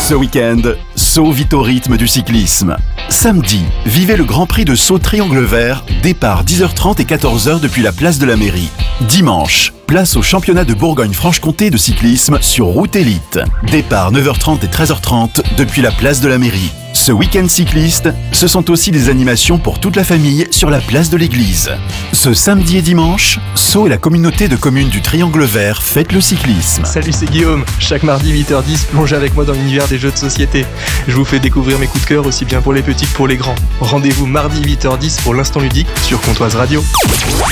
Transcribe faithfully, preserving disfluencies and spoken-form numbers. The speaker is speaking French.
Ce week-end, Sceaux vit au rythme du cyclisme. Samedi, vivez le Grand Prix de Sceaux Triangle Vert, départ dix heures trente et quatorze heures depuis la place de la mairie. Dimanche, place au championnat de Bourgogne-Franche-Comté de cyclisme sur route élite. Départ neuf heures trente et treize heures trente depuis la place de la mairie. Ce week-end cycliste, ce sont aussi des animations pour toute la famille sur la place de l'église. Ce samedi et dimanche, Sceaux et la communauté de communes du Triangle Vert fêtent le cyclisme. Salut, c'est Guillaume. Chaque mardi huit heures dix, plongez avec moi dans l'univers des jeux de société. Je vous fais découvrir mes coups de cœur aussi bien pour les petits que pour les grands. Rendez-vous mardi huit heures dix pour l'instant ludique sur Comtoise Radio.